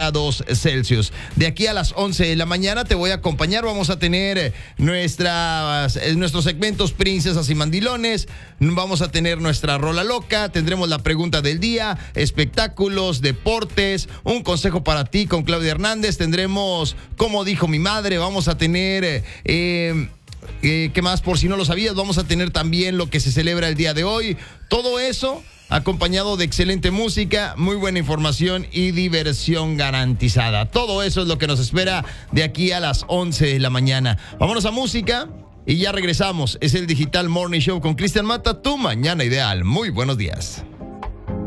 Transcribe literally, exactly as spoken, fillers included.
grados Celsius. De aquí a las once de la mañana te voy a acompañar. Vamos a tener nuestras, nuestros segmentos Princesas y Mandilones. Vamos a tener nuestra rola loca. Tendremos la pregunta del día, espectáculos, deportes, un consejo para ti con Claudia Hernández. Tendremos Como dijo mi madre. Vamos a tener... Eh, eh, ¿qué más? Por si no lo sabías, vamos a tener también lo que se celebra el día de hoy. Todo eso acompañado de excelente música, muy buena información y diversión garantizada. Todo eso es lo que nos espera de aquí a las once de la mañana. Vámonos a música y ya regresamos. Es el Digital Morning Show con Cristian Mata, tu mañana ideal. Muy buenos días.